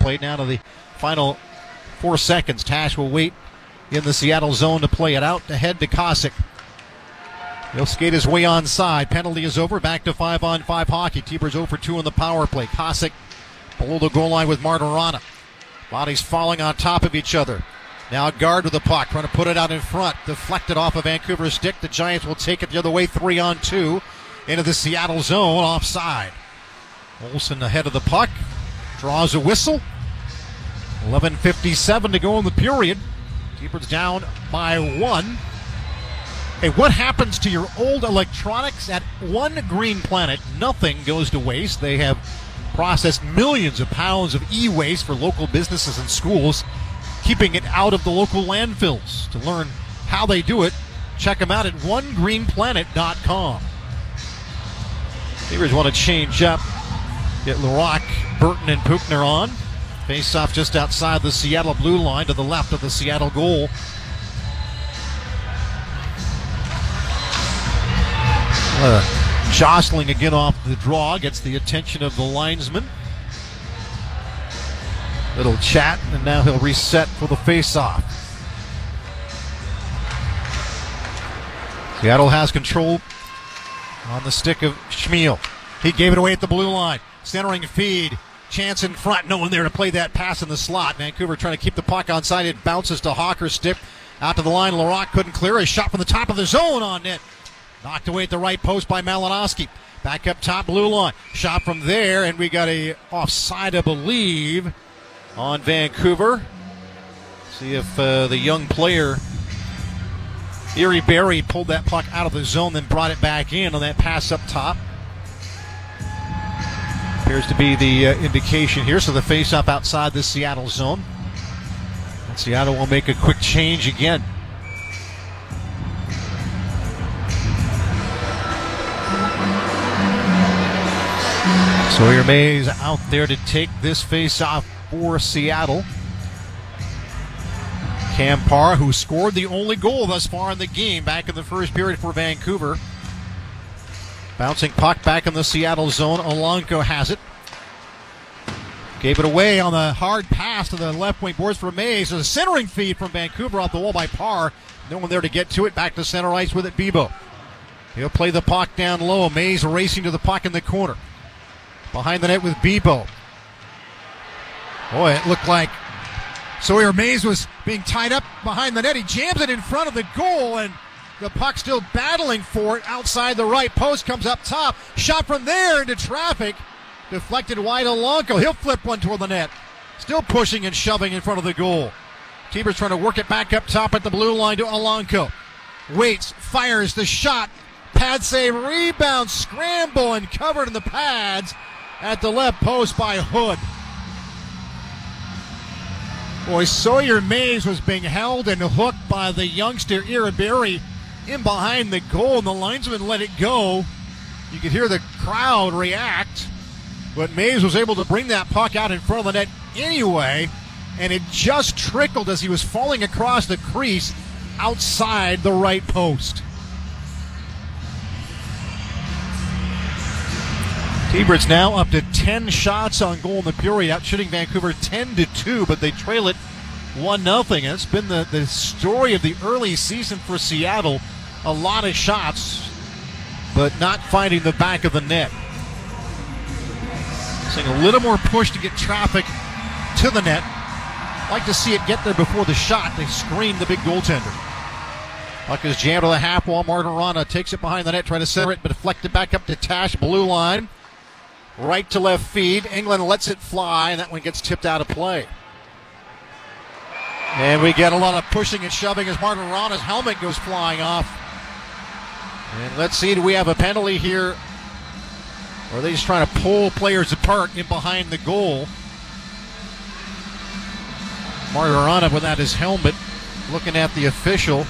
plate. Now to the final 4 seconds. Tash will wait in the Seattle zone to play it out. Ahead to Kosick. He'll skate his way onside. Penalty is over. Back to 5-on-5 hockey. T-Birds 0 for 2 on the power play. Kosick below the goal line with Martirana. Bodies falling on top of each other. Now a guard with the puck, trying to put it out in front. Deflected off a Vancouver stick. The Giants will take it the other way, 3-on-2 into the Seattle zone, offside. Olsen ahead of the puck, draws a whistle. 11:57 to go in the period. T-Birds down by 1. Hey, what happens to your old electronics at One Green Planet? Nothing goes to waste. They have processed millions of pounds of e-waste for local businesses and schools, keeping it out of the local landfills. To learn how they do it, check them out at onegreenplanet.com. Beavers want to change up. Get Larocque, Burton, and Puchner on. Face off just outside the Seattle blue line to the left of the Seattle goal. Jostling again off the draw, gets the attention of the linesman. Little chat, and now he'll reset for the face-off. Seattle has control on the stick of Schmiel. He gave it away at the blue line. Centering feed. Chance in front. No one there to play that pass in the slot. Vancouver trying to keep the puck onside. It bounces to Hawker's stick. Out to the line. Larocque couldn't clear. A shot from the top of the zone on net. Knocked away at the right post by Malinowski. Back up top, blue line. Shot from there, and we got a offside, I believe, on Vancouver. See if the young player, Erie Berry, pulled that puck out of the zone, then brought it back in on that pass up top. Appears to be the indication here. So the face-off outside the Seattle zone. And Seattle will make a quick change again. Sawyer Mays out there to take this face-off for Seattle. Cam Parr, who scored the only goal thus far in the game back in the first period for Vancouver. Bouncing puck back in the Seattle zone. Olanko has it. Gave it away on the hard pass to the left wing boards for Mays. There's a centering feed from Vancouver off the wall by Parr. No one there to get to it. Back to center ice with it, Bibeau. He'll play the puck down low. Mays racing to the puck in the corner. Behind the net with Bibeau. Boy, it looked like Sawyer Mays was being tied up behind the net. He jams it in front of the goal, and the puck still battling for it outside the right post. Comes up top. Shot from there into traffic. Deflected wide Olanko. He'll flip one toward the net. Still pushing and shoving in front of the goal. T-Birds trying to work it back up top at the blue line to Olanko. Waits, fires the shot. Pad save, rebound, scramble, and covered in the pads at the left post by Hood. Boy, Sawyer Mays was being held and hooked by the youngster Iriberry in behind the goal, and the linesman let it go. You could hear the crowd react, but Mays was able to bring that puck out in front of the net anyway, and it just trickled as he was falling across the crease outside the right post. T-Birds now up to 10 shots on goal in the period, outshooting Vancouver 10-2, but they trail it 1-0. And it's been the story of the early season for Seattle. A lot of shots, but not finding the back of the net. Seeing a little more push to get traffic to the net. Like to see it get there before the shot. They screen the big goaltender. Puck is jammed to the half wall. Martirana takes it behind the net, trying to center it, but deflected back up to Tash, blue line. Right to left feed. England lets it fly, and that one gets tipped out of play. And we get a lot of pushing and shoving as Martirana's helmet goes flying off. And let's see, do we have a penalty here? Or are they just trying to pull players apart in behind the goal? Martirana without his helmet, looking at the official.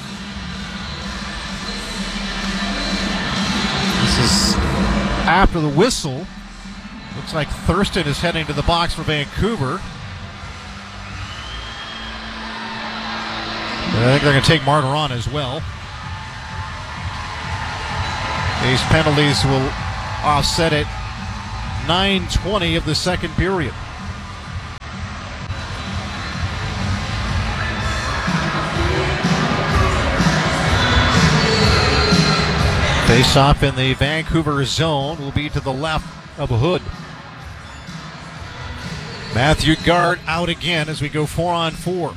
This is after the whistle. Looks like Thurston is heading to the box for Vancouver. I think they're going to take Martirana as well. These penalties will offset it. 9:20 of the second period. Face off in the Vancouver zone will be to the left of Hood. Matthew Guard out again as we go 4-on-4.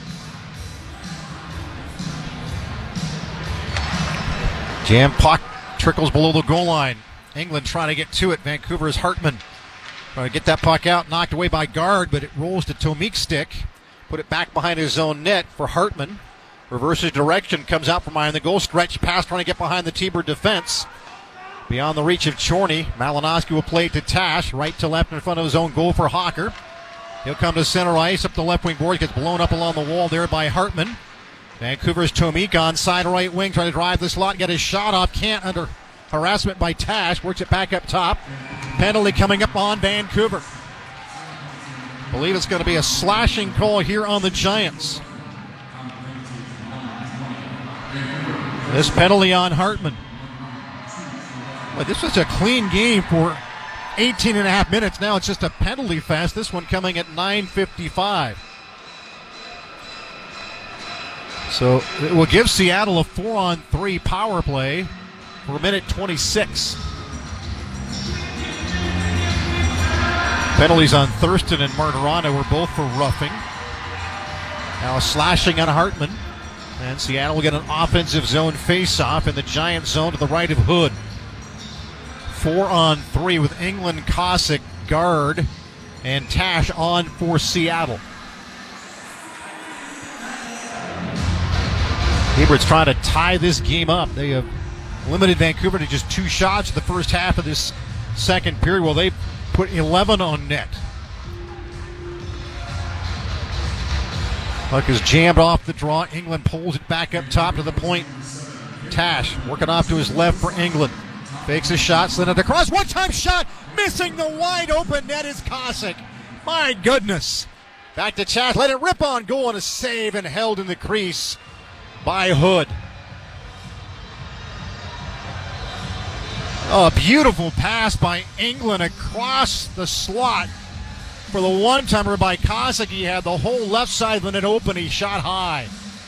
Jam puck trickles below the goal line. England trying to get to it. Vancouver's Hartman trying to get that puck out. Knocked away by Guard, but it rolls to Tomic's stick. Put it back behind his own net for Hartman. Reverses direction, comes out from behind the goal. Stretch pass trying to get behind the T-Bird defense. Beyond the reach of Chorney. Malinowski will play it to Tash. Right to left in front of his own goal for Hawker. He'll come to center ice. Up the left wing board. Gets blown up along the wall there by Hartman. Vancouver's Tomic on side right wing. Trying to drive the slot. Get his shot off. Can't under harassment by Tash. Works it back up top. Penalty coming up on Vancouver. Believe it's going to be a slashing call here on the Giants. This penalty on Hartman. But this was a clean game for 18 and a half minutes. Now it's just a penalty fest. This one coming at 9:55. So it will give Seattle a 4-on-3 power play for a minute 26. Penalties on Thurston and Martirana were both for roughing. Now slashing on Hartman. And Seattle will get an offensive zone face-off in the Giant zone to the right of Hood. 4-on-3 with England, Cossack, Guard, and Tash on for Seattle. T-Birds trying to tie this game up. They have limited Vancouver to just 2 shots in the first half of this second period. Well, they put 11 on net. Puck is jammed off the draw. England pulls it back up top to the point. Tash working off to his left for England. Fakes a shot, slid it across. One-time shot, missing the wide open net is Cossack. My goodness. Back to Tash, let it rip on goal and a save and held in the crease by Hood. A beautiful pass by England across the slot. For the one-timer by Cossack, he had the whole left side of the net open. He shot high.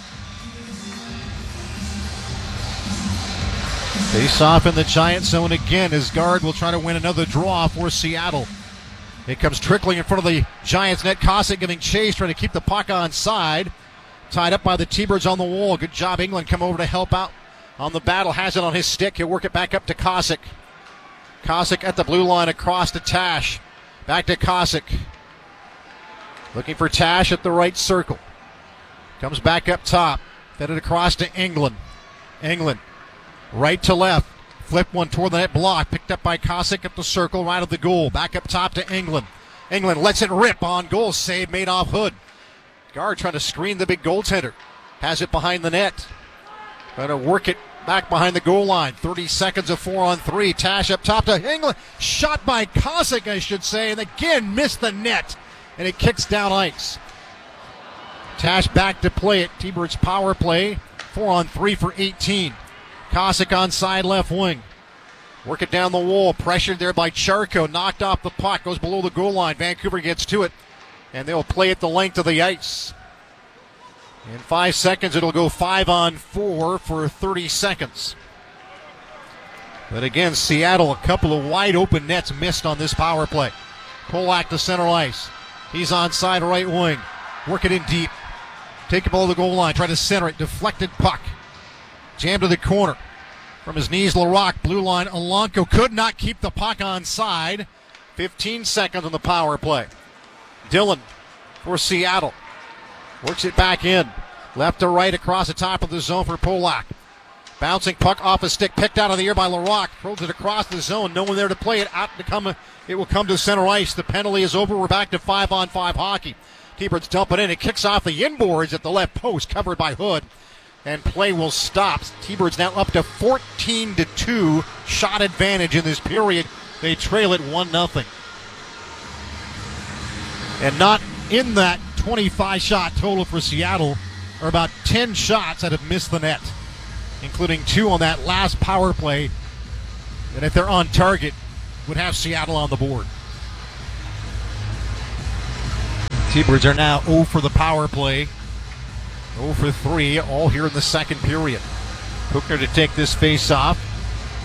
Face off in the Giant zone again as Guard will try to win another draw for Seattle. It comes trickling in front of the Giants net. Cossack giving chase, trying to keep the puck on side. Tied up by the T-Birds on the wall. Good job, England. Come over to help out on the battle. Has it on his stick. He'll work it back up to Cossack. Cossack at the blue line across to Tash. Back to Cossack. Looking for Tash at the right circle. Comes back up top. Fed it across to England. England. Right to left. Flip one toward the net block. Picked up by Cossack at the circle. Right of the goal. Back up top to England. England lets it rip on goal. Save made off Hood. Guard trying to screen the big goaltender. Has it behind the net. Trying to work it back behind the goal line. 30 seconds of 4-on-3. Tash up top to England. Shot by Cossack, I should say. And again, missed the net. And it kicks down ice. Tash back to play it. T-Birds power play. 4-on-3 for 18. Cossack on side left wing. Work it down the wall. Pressured there by Charco. Knocked off the puck. Goes below the goal line. Vancouver gets to it. And they'll play it the length of the ice. In 5 seconds, it'll go 5-on-4 for 30 seconds. But again, Seattle, a couple of wide open nets missed on this power play. Polak to center ice. He's on side right wing. Work it in deep. Take it below the goal line. Try to center it. Deflected puck. Jammed to the corner. From his knees, Larocque. Blue line, Alonco could not keep the puck on side. 15 seconds on the power play. Dillon for Seattle. Works it back in. Left to right across the top of the zone for Polak. Bouncing puck off a stick. Picked out of the air by Larocque. Throws it across the zone. No one there to play it. It will come to center ice. The penalty is over. We're back to 5-on-5 hockey. T-Birds dump it in. It kicks off the inboards at the left post. Covered by Hood. And play will stop. T-Birds now up to 14-2 shot advantage in this period. They trail it 1-0. And not in that 25-shot total for Seattle are about 10 shots that have missed the net, including 2 on that last power play. And if they're on target, would have Seattle on the board. T-Birds are now 0 for the power play. 0 for 3, all here in the second period. Hookner to take this face off.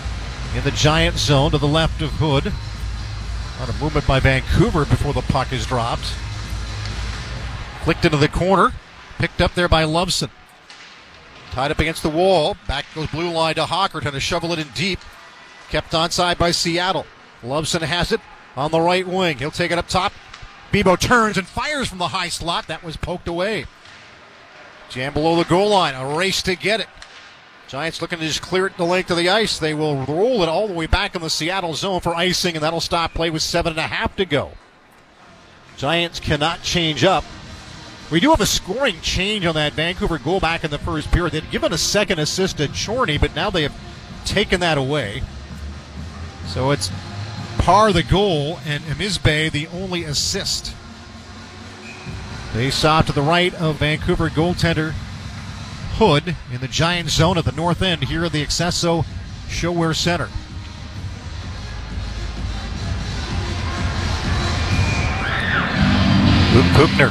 in the Giant zone to the left of Hood. A lot of movement by Vancouver before the puck is dropped. Flicked into the corner. Picked up there by Loveson. Tied up against the wall. Back goes blue line to Hawker, trying to shovel it in deep. Kept onside by Seattle. Loveson has it on the right wing. He'll take it up top. Bibeau turns and fires from the high slot. That was poked away. Jam below the goal line. A race to get it. Giants looking to just clear it the length of the ice. They will roll it all the way back in the Seattle zone for icing, and that'll stop play with 7.5 to go. Giants cannot change up. We do have a scoring change on that Vancouver goal back in the first period. They'd given a second assist to Chorney, but now they have taken that away. So it's Parr the goal and Emisbe the only assist. They saw to the right of Vancouver goaltender Hood in the Giant zone at the north end here at the Accesso ShoWare Center. Luke Kupner,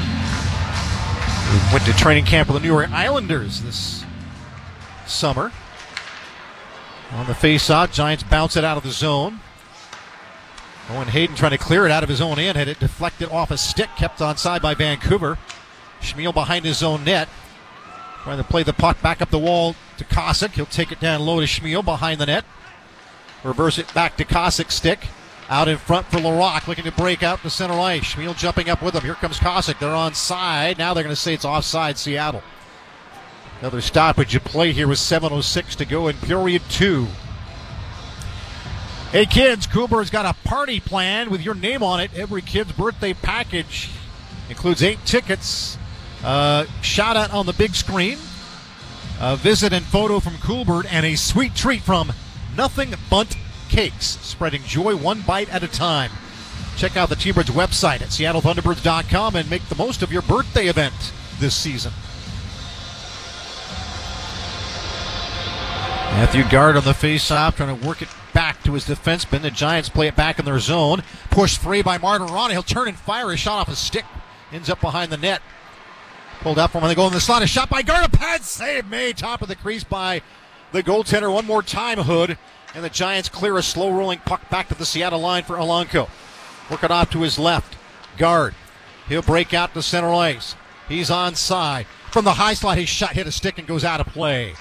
who went to training camp with the New York Islanders this summer. On the face-off, Giants bounce it out of the zone. Owen Hayden trying to clear it out of his own end, had it deflected off a stick, kept onside by Vancouver. Schmiel behind his own net, trying to play the puck back up the wall to Kosick. He'll take it down low to Schmiel behind the net. Reverse it back to Kosick's stick. Out in front for Larocque, looking to break out the center ice. Schmiel jumping up with him. Here comes Kosick. They're onside. Now they're going to say it's offside Seattle. Another stoppage of play here with 7:06 to go in period 2. Hey kids, Coolbert's got a party planned with your name on it. Every kid's birthday package includes 8 tickets, shout out on the big screen, a visit and photo from Coolbert, and a sweet treat from Nothing Bundt Cakes, spreading joy one bite at a time. Check out the T-Birds website at SeattleThunderbirds.com and make the most of your birthday event this season. Matthew Guard on the face-off, trying to work it back to his defenseman. The Giants play it back in their zone. Pushed free by Martin Ronnie. He'll turn and fire a shot off a stick. Ends up behind the net. Pulled out from when they go in the slot. A shot by Guard. A pad save made. Top of the crease by the goaltender. One more time, Hood. And the Giants clear a slow-rolling puck back to the Seattle line for Alanko. Working off to his left. Guard. He'll break out to center ice. He's onside. From the high slot, his shot hit a stick and goes out of play.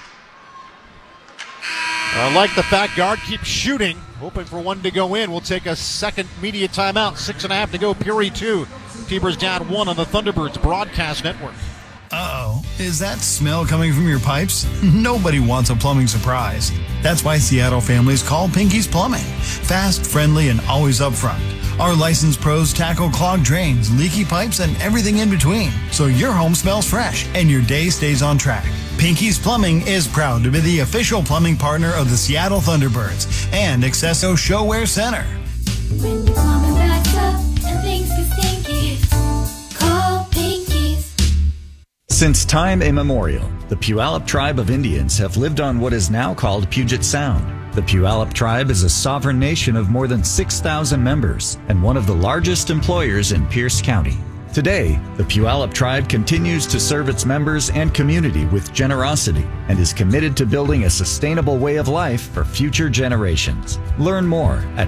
I like the fact Guard keeps shooting, hoping for one to go in. We'll take a second media timeout. 6.5 to go, period 2. T-Birds down 1 on the Thunderbirds Broadcast Network. Uh-oh. Is that smell coming from your pipes? Nobody wants a plumbing surprise. That's why Seattle families call Pinky's Plumbing. Fast, friendly, and always upfront. Our licensed pros tackle clogged drains, leaky pipes, and everything in between, so your home smells fresh and your day stays on track. Pinky's Plumbing is proud to be the official plumbing partner of the Seattle Thunderbirds and Accesso ShoWare Center. When your plumbing backs up and things get stinky, call Pinky's. Since time immemorial, the Puyallup tribe of Indians have lived on what is now called Puget Sound. The Puyallup tribe is a sovereign nation of more than 6,000 members and one of the largest employers in Pierce County. Today, the Puyallup tribe continues to serve its members and community with generosity and is committed to building a sustainable way of life for future generations. Learn more at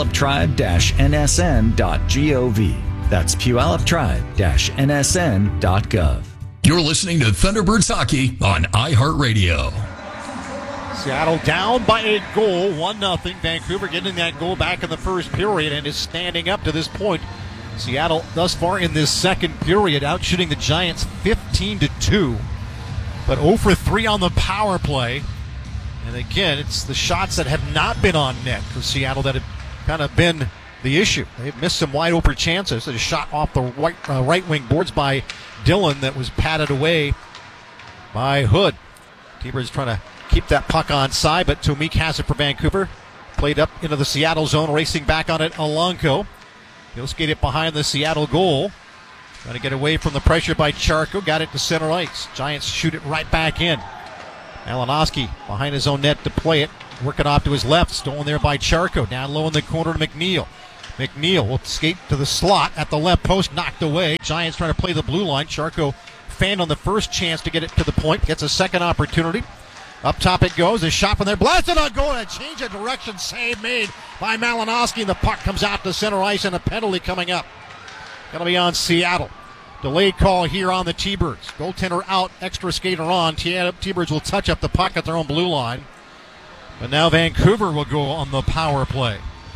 puyalluptribe-nsn.gov. That's puyalluptribe-nsn.gov. You're listening to Thunderbirds Hockey on iHeartRadio. Seattle down by a goal, 1-0. Vancouver getting that goal back in the first period and is standing up to this point. Seattle thus far in this second period outshooting the Giants 15-2. But 0 for 3 on the power play. And again, it's the shots that have not been on net for Seattle that have kind of been the issue. They've missed some wide open chances. A shot off the right wing boards by Dillon that was patted away by Hood. T-Birds trying to keep that puck on side, but Tomik has it for Vancouver. Played up into the Seattle zone, racing back on it, Alanko. He'll skate it behind the Seattle goal. Trying to get away from the pressure by Charco. Got it to center ice. Giants shoot it right back in. Malinowski behind his own net to play it. Working off to his left. Stolen there by Charco. Down low in the corner to McNeil. McNeil will skate to the slot at the left post. Knocked away. Giants trying to play the blue line. Charco fanned on the first chance to get it to the point. Gets a second opportunity. Up top it goes. A shot from there. Blasted on goal. A change of direction. Save made by Malinowski. The puck comes out to center ice and a penalty coming up. Going to be on Seattle. Delayed call here on the T-Birds. Goaltender out. Extra skater on. T-Birds will touch up the puck at their own blue line. But now Vancouver will go on the power play.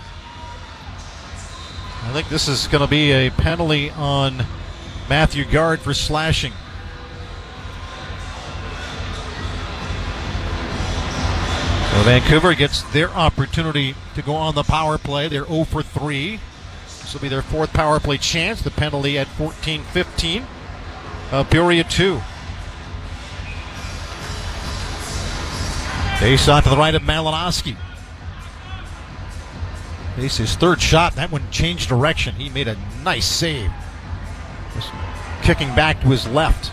I think this is going to be a penalty on Matthew Guard for slashing. So Vancouver gets their opportunity to go on the power play. They're 0 for 3. This will be their fourth power play chance. The penalty at 14-15. Peoria 2. Face off to the right of Malinowski. It's his third shot. That one changed direction. He made a nice save. Just kicking back to his left.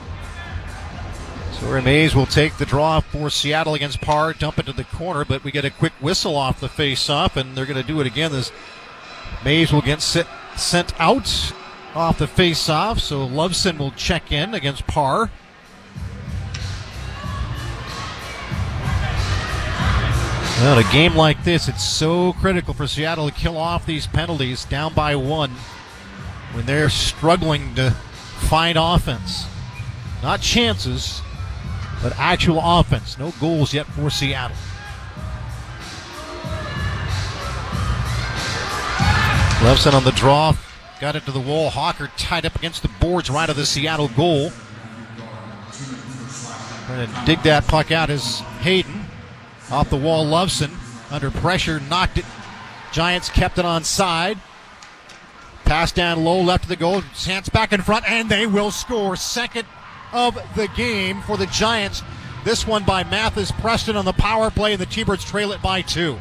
So Mays will take the draw for Seattle against Parr, dump it to the corner, but we get a quick whistle off the face-off, and they're going to do it again. This Mays will get sent out off the face-off, so Loveson will check in against Parr. Well, in a game like this, it's so critical for Seattle to kill off these penalties down by 1 when they're struggling to find offense. Not chances, but actual offense. No goals yet for Seattle. Loveson on the draw. Got it to the wall. Hawker tied up against the boards right of the Seattle goal. Trying to dig that puck out is Hayden. Off the wall, Loveson. Under pressure, knocked it. Giants kept it on side. Pass down low, left of the goal. Chance back in front, and they will score. Second of the game for the Giants. This one by Mathis Preston on the power play, and the T-Birds trail it by 2.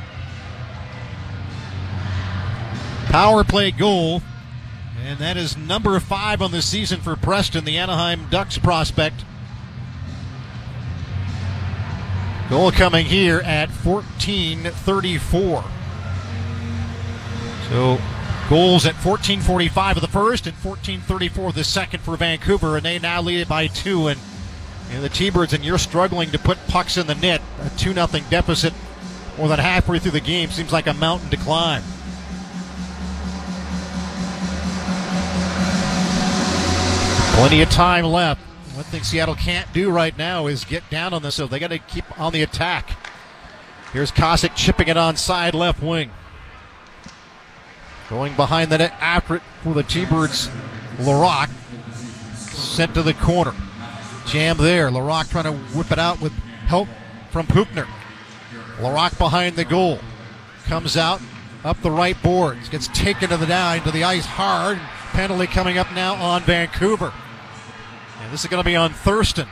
Power play goal, and that is number 5 on the season for Preston, the Anaheim Ducks prospect. Goal coming here at 14:34. So goals at 14:45 of the first and 14:34 of the second for Vancouver, and they now lead it by 2. And the T-Birds, and you're struggling to put pucks in the net. A 2-0 deficit more than halfway through the game seems like a mountain to climb. Plenty of time left. One thing Seattle can't do right now is get down on this, so they got to keep on the attack. Here's Kosick chipping it on side left wing. Going behind the net after it for the T-Birds. Larocque sent to the corner. Jam there. Larocque trying to whip it out with help from Pukner. Larocque behind the goal. Comes out up the right boards. Gets taken to the ice hard. Penalty coming up now on Vancouver. And this is going to be on Thurston.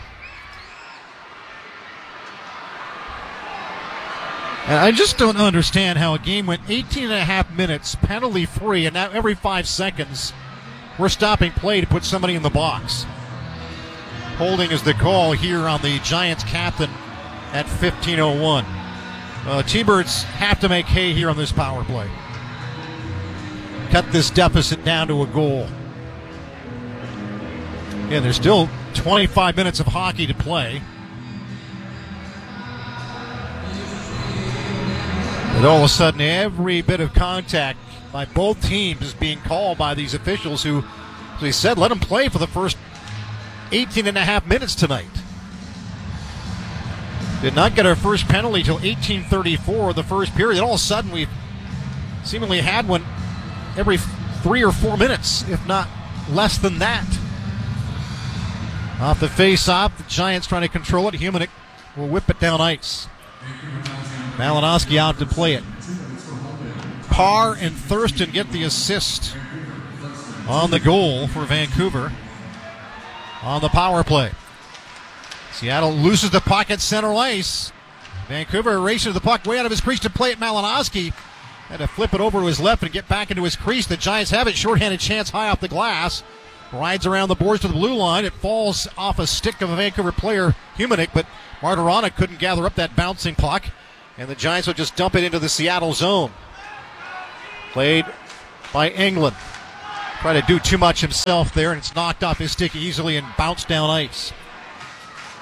And I just don't understand how a game went 18 and a half minutes, penalty free, and now every 5 seconds we're stopping play to put somebody in the box. Holding is the call here on the Giants captain at 15:01. T-Birds have to make hay here on this power play. Cut this deficit down to a goal. Again, there's still 25 minutes of hockey to play. And all of a sudden, every bit of contact by both teams is being called by these officials who, as they said, let them play for the first 18 and a half minutes tonight. Did not get our first penalty till 18:34 of the first period. All of a sudden, we've seemingly had one every 3 or 4 minutes, if not less than that. Off the face-off, the Giants trying to control it. Humanick will whip it down ice. Malinowski out to play it. Parr and Thurston get the assist on the goal for Vancouver on the power play. Seattle loses the puck at center ice. Vancouver erases the puck way out of his crease to play it. Malinowski had to flip it over to his left and get back into his crease. The Giants have it. Shorthanded chance high off the glass. Rides around the boards to the blue line. It falls off a stick of a Vancouver player, Humanick, but Martirana couldn't gather up that bouncing puck. And the Giants will just dump it into the Seattle zone. Played by Englund. Tried to do too much himself there, and it's knocked off his stick easily and bounced down ice.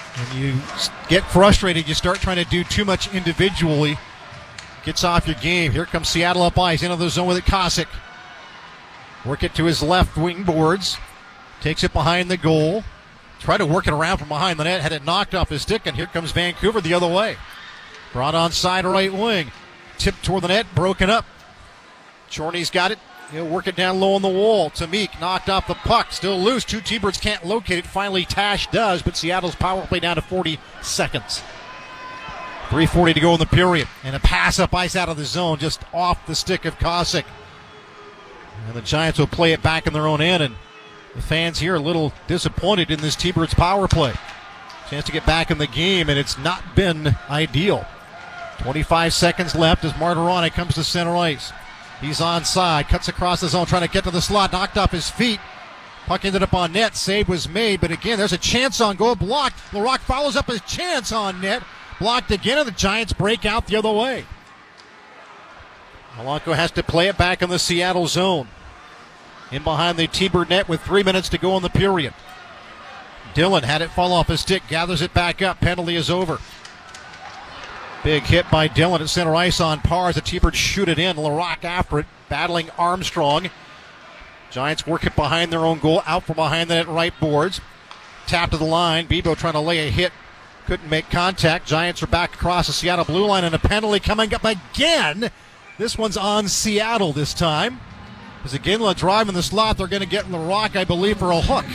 When you get frustrated, you start trying to do too much individually. Gets off your game. Here comes Seattle up ice. Into the zone with it, Kosick. Work it to his left wing boards. Takes it behind the goal. Try to work it around from behind the net. Had it knocked off his stick, and here comes Vancouver the other way. Brought on side right wing. Tipped toward the net, broken up. Chorney's got it. He'll work it down low on the wall. Tamik knocked off the puck. Still loose. Two T-Birds can't locate it. Finally, Tash does, but Seattle's power play down to 40 seconds. 3:40 to go in the period. And a pass up ice out of the zone, just off the stick of Kosick. And the Giants will play it back in their own end, and the fans here are a little disappointed in this T-Birds power play. Chance to get back in the game, and it's not been ideal. 25 seconds left as Martironi comes to center ice. He's onside, cuts across the zone, trying to get to the slot, knocked off his feet. Puck ended up on net, save was made, but again, there's a chance on goal, blocked. Larocque follows up his chance on net, blocked again, and the Giants break out the other way. Melanco has to play it back in the Seattle zone. In behind the T-Bird net with 3 minutes to go in the period. Dillon had it fall off his stick, gathers it back up, penalty is over. Big hit by Dillon at center ice on par as the T-Birds shoot it in. Larocque after it, battling Armstrong. Giants work it behind their own goal, out from behind the net right boards. Tap to the line, Bibeau trying to lay a hit, couldn't make contact. Giants are back across the Seattle blue line, and a penalty coming up again. This one's on Seattle this time. As Iginla driving the slot, they're going to get Larocque, I believe, for a hook.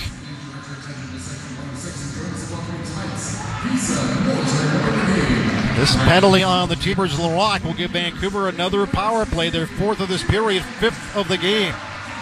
This penalty on the T-Birds Larocque will give Vancouver another power play, their fourth of this period, fifth of the game.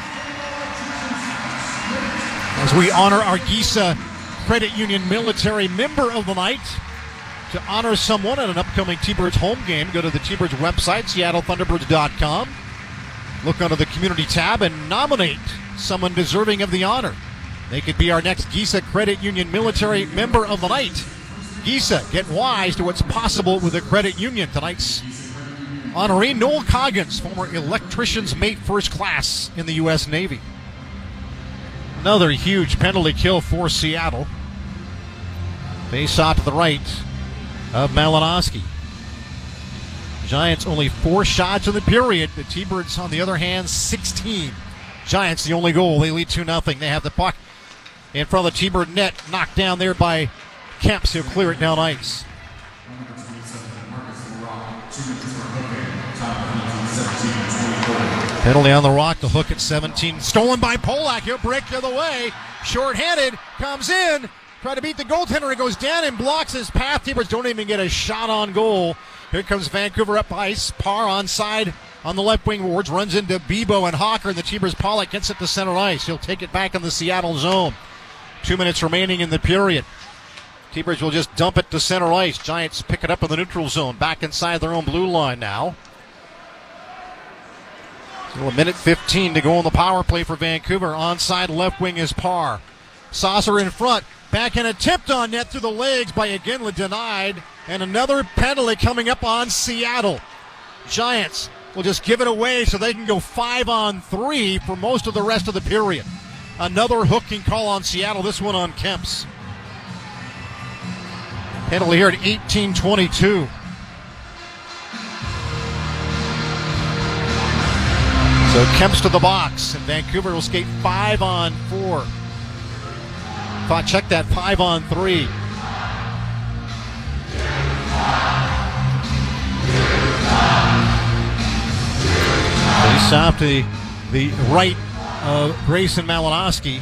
As we honor our Gisa Credit Union Military Member of the Night. To honor someone at an upcoming T-Birds home game, go to the T-Birds website, SeattleThunderbirds.com. Look under the community tab and nominate someone deserving of the honor. They could be our next Gisa Credit Union Military Member of the Night. Gisa, get wise to what's possible with the credit union. Tonight's honoree, Noel Coggins, former electrician's mate first class in the U.S. Navy. Another huge penalty kill for Seattle. Face off to the right of Malinowski. Giants only 4 shots in the period. The T-Birds, on the other hand, 16. Giants the only goal. They lead 2-0. They have the puck in front of the T-Bird net. Knocked down there by Kemps. He'll clear it down ice. Penalty on the Rock. The hook at 17. Stolen by Polak. He'll break the other way. Short-handed. Comes in. Try to beat the goaltender. It goes down and blocks his path. T-Birds don't even get a shot on goal. Here comes Vancouver up ice. Parr onside on the left wing wards. Runs into Bibeau and Hawker. And the T-Birds Pollock gets it to center ice. He'll take it back in the Seattle zone. 2 minutes remaining in the period. T-Birds will just dump it to center ice. Giants pick it up in the neutral zone. Back inside their own blue line now. Still a minute 15 to go on the power play for Vancouver. Onside left wing is Parr. Saucer in front. Back in attempt on net through the legs by Iginla, denied. And another penalty coming up on Seattle. Giants will just give it away so they can go 5-on-3 for most of the rest of the period. Another hooking call on Seattle, this one on Kemps. Penalty here at 18:22. So Kemps to the box, and Vancouver will skate 5-on-4. Check that, 5-on-3. Face off to the right of Grayson Malinowski.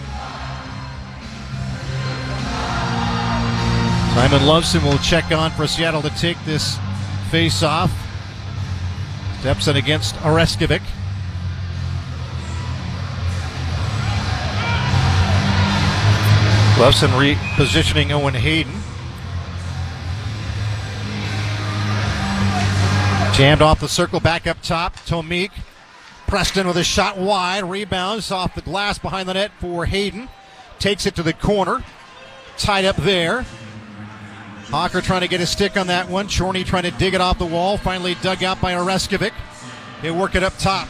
Simon Loveson will check on for Seattle to take this face off. Steps in against Oreskovic. Loveson repositioning Owen Hayden. Jammed off the circle, back up top. Tomik. Preston with a shot wide. Rebounds off the glass behind the net for Hayden. Takes it to the corner. Tied up there. Hawker trying to get a stick on that one. Chorney trying to dig it off the wall. Finally dug out by Oreskovic. They work it up top.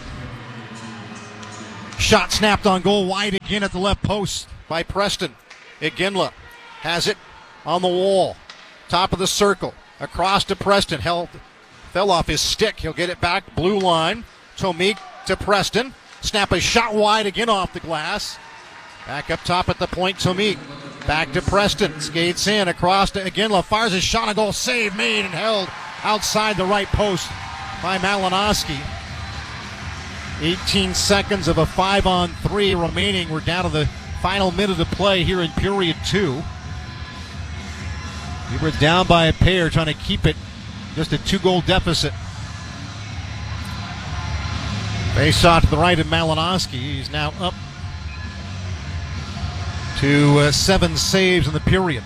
Shot snapped on goal wide again at the left post by Preston. Iginla has it. on the wall. Top of the circle. Across to Preston. Fell off his stick. He'll get it back. Blue line. Tomik to Preston. Snap a shot wide again off the glass. Back up top at the point. Tomik. Back to Preston. Skates in. Across to Iginla. Fires a shot. A goal. Save made and held outside the right post by Malinowski. 18 seconds of a 5-on-3 remaining. We're down to the final minute of play here in period 2. We were down by a pair, trying to keep it just a 2-goal deficit. Face off to the right of Malinowski. He's now up to 7 saves in the period.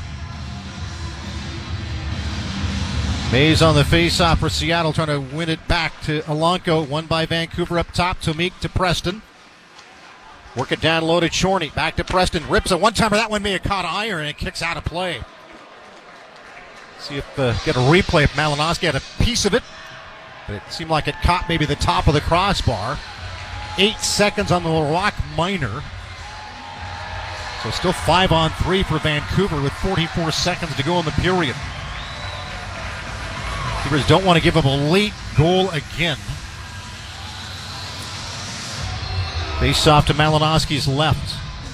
Mays on the face-off for Seattle, trying to win it back to Elanco. Won by Vancouver up top. Tomik to Preston. Work it down low to Chorney. Back to Preston. Rips a one-timer. That one may have caught iron and it kicks out of play. See if get a replay if Malinowski had a piece of it. But it seemed like it caught maybe the top of the crossbar. 8 seconds on the Larocque minor. So still 5-on-3 for Vancouver with 44 seconds to go in the period. Keepers don't want to give up a late goal again. Face off to Malinowski's left.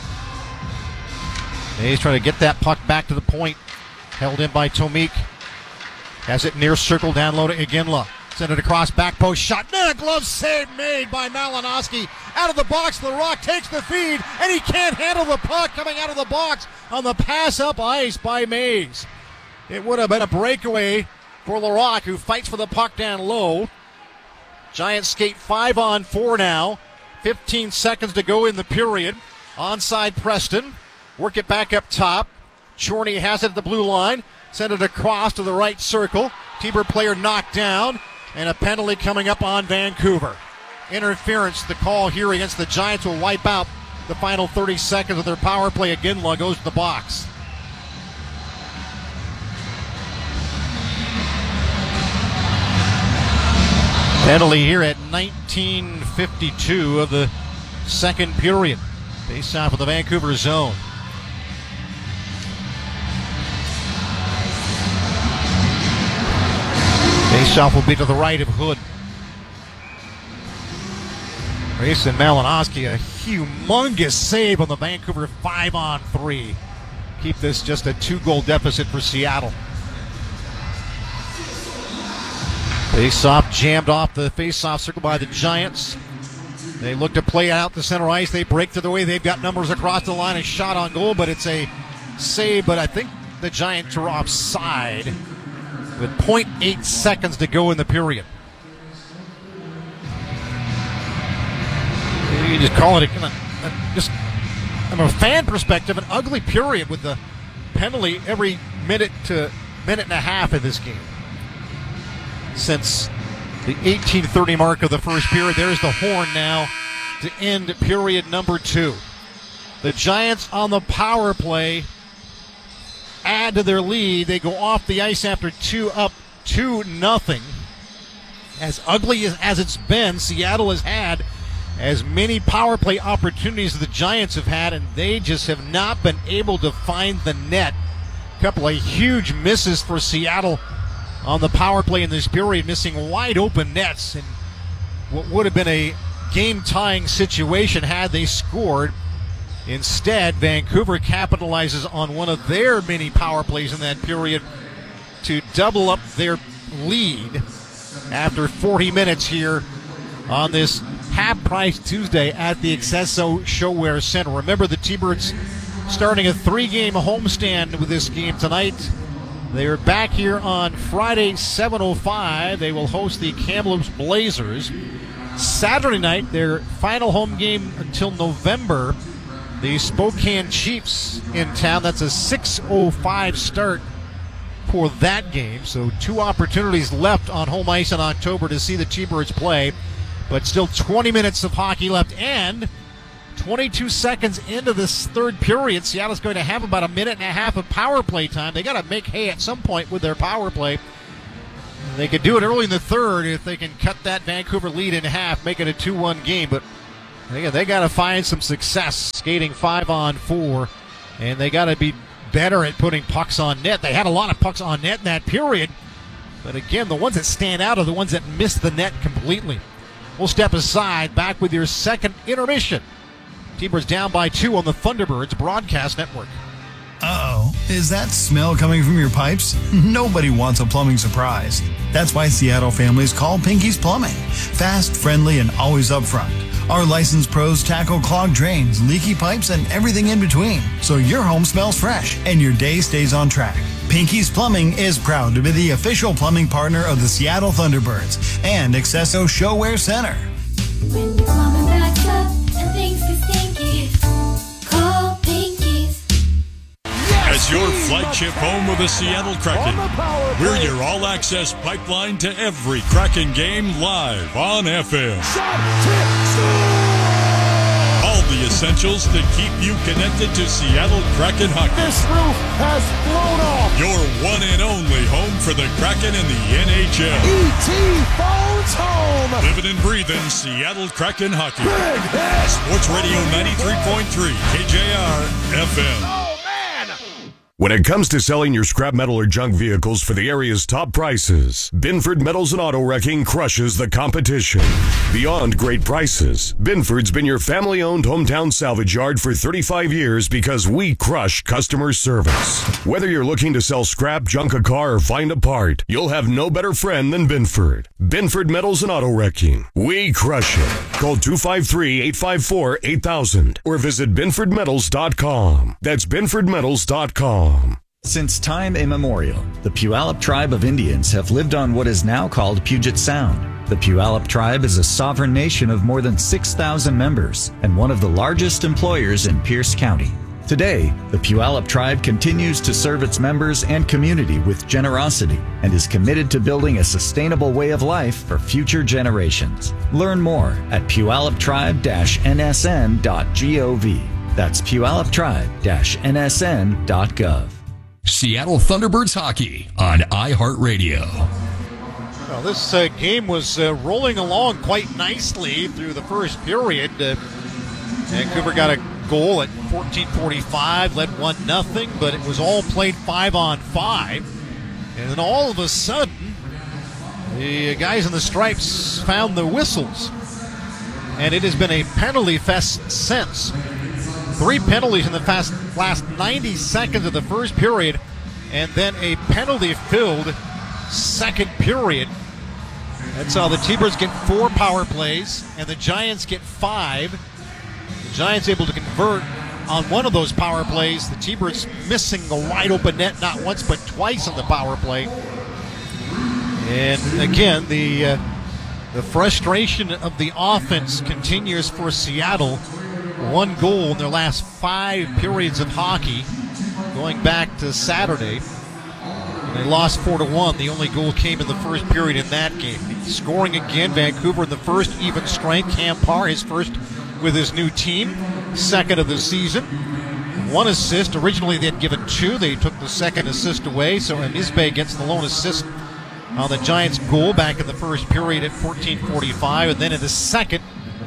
He's trying to get that puck back to the point. Held in by Tomik. Has it near circle down low to Iginla. Send it across back post shot. Then a glove save made by Malinowski. Out of the box, Larocque takes the feed, and he can't handle the puck coming out of the box on the pass up ice by Mays. It would have been a breakaway for Larocque, who fights for the puck down low. Giants skate 5-on-4 now. 15 seconds to go in the period. Onside Preston. Work it back up top. Chorney has it at the blue line. Send it across to the right circle. T-Bird player knocked down. And a penalty coming up on Vancouver. Interference, the call here against the Giants will wipe out the final 30 seconds of their power play. Iginla goes to the box. Penalty here at 19:52 of the second period. Face off of the Vancouver zone. Face-off will be to the right of Hood. Grayson Malinowski, a humongous save on the Vancouver 5-on-3. Keep this just a 2-goal deficit for Seattle. Face-off jammed off the face-off circle by the Giants. They look to play out the center ice. They break to the way. They've got numbers across the line. A shot on goal, but it's a save. But I think the Giants are offside with 0.8 seconds to go in the period. You just call it just from a fan perspective, an ugly period with the penalty every minute to minute and a half of this game. Since the 18:30 mark of the first period, there's the horn now to end period number 2. The Giants on the power play add to their lead. They go off the ice after 2 up 2-0. As ugly as it's been, Seattle has had as many power play opportunities as the Giants have had, and they just have not been able to find the net. A couple of huge misses for Seattle on the power play in this period, missing wide open nets, and what would have been a game-tying situation had they scored. Instead, Vancouver capitalizes on one of their many power plays in that period to double up their lead after 40 minutes here on this half-price Tuesday at the Accesso Showwear Center. Remember, the T-Birds starting a 3-game homestand with this game tonight. They are back here on Friday, 7:05. They will host the Kamloops Blazers. Saturday night, their final home game until November, the Spokane Chiefs in town. That's a 6:05 start for that game. So 2 opportunities left on home ice in October to see the T-Birds play. But still 20 minutes of hockey left, and 22 seconds into this third period, Seattle's going to have about a minute and a half of power play time. They got to make hay at some point with their power play. They could do it early in the third if they can cut that Vancouver lead in half, make it a 2-1 game. But they got to find some success skating 5-on-4, and they got to be better at putting pucks on net. They had a lot of pucks on net in that period. But again, the ones that stand out are the ones that miss the net completely. We'll step aside, back with your second intermission. T-Birds down by 2 on the Thunderbirds Broadcast Network. Uh-oh. Is that smell coming from your pipes? Nobody wants a plumbing surprise. That's why Seattle families call Pinky's Plumbing. Fast, friendly, and always upfront. Our licensed pros tackle clogged drains, leaky pipes, and everything in between, so your home smells fresh and your day stays on track. Pinky's Plumbing is proud to be the official plumbing partner of the Seattle Thunderbirds and Accesso Showwear Center. When your plumbing backs up and things get stinky, call Pinky's. As your flagship home of the Seattle Kraken, we're your all-access pipeline to every Kraken game live on FM. All the essentials to keep you connected to Seattle Kraken hockey. This roof has blown off. Your one and only home for the Kraken and the NHL. E.T. phones home. Living and breathing Seattle Kraken hockey. Sports Radio 93.3 KJR FM. When it comes to selling your scrap metal or junk vehicles for the area's top prices, Binford Metals and Auto Wrecking crushes the competition. Beyond great prices, Binford's been your family-owned hometown salvage yard for 35 years because we crush customer service. Whether you're looking to sell scrap, junk a car, or find a part, you'll have no better friend than Binford. Binford Metals and Auto Wrecking. We crush it. Call 253-854-8000 or visit BinfordMetals.com. That's BinfordMetals.com. Since time immemorial, the Puyallup tribe of Indians have lived on what is now called Puget Sound. The Puyallup tribe is a sovereign nation of more than 6,000 members and one of the largest employers in Pierce County. Today, the Puyallup tribe continues to serve its members and community with generosity and is committed to building a sustainable way of life for future generations. Learn more at puyalluptribe-nsn.gov. That's puyalluptribe-nsn.gov. Seattle Thunderbirds hockey on iHeartRadio. Well, this game was rolling along quite nicely through the first period. Vancouver got a goal at 14:45, led 1-0, but it was all played 5-on-5. And then all of a sudden, the guys in the stripes found the whistles. And it has been a penalty fest since. 3 penalties in the last 90 seconds of the first period, and then a penalty-filled second period. That's how the T-Birds get 4 power plays, and the Giants get 5. The Giants able to convert on one of those power plays. The T-Birds missing the wide-open net not once but twice on the power play. And again, the frustration of the offense continues for Seattle. 1 goal in their last 5 periods of hockey, going back to Saturday. And they lost 4-1. The only goal came in the first period in that game. Scoring again, Vancouver in the first, even strength. Cam Parr, his first with his new team, second of the season. 1 assist. Originally they had given 2. They took the second assist away. So Isbay gets the lone assist on the Giants' goal back in the first period at 14:45. And then in the second,